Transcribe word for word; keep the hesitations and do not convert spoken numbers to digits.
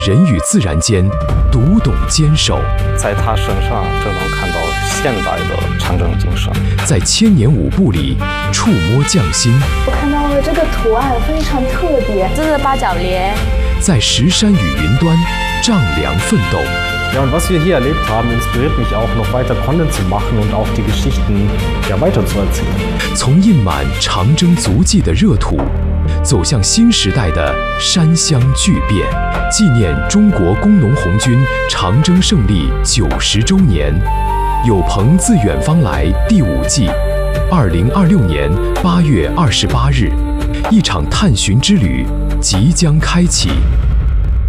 人与自然间读懂坚守， 在他身上就能看到现代的长征精神， 在千年舞步里触摸匠心。 我看到了这个图案非常特别， 这是八角莲。 在石山与云端丈量奋斗。 Ja, und was wir hier erlebt haben, inspiriert mich auch, noch weiter Content zu machen und auch die Geschichten ja, weiterzuerzählen. 从印满长征足迹的热土，走向新时代的山乡巨变，纪念中国工农红军长征胜利九十周年。有朋自远方来第五季，二零二六年八月二十八日，一场探寻之旅即将开启。